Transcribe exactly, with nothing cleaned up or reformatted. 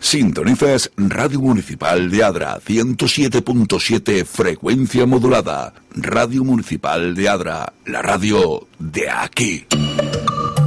Sintonizas Radio Municipal de Adra, ciento siete punto siete frecuencia modulada. Radio Municipal de Adra, la radio de aquí.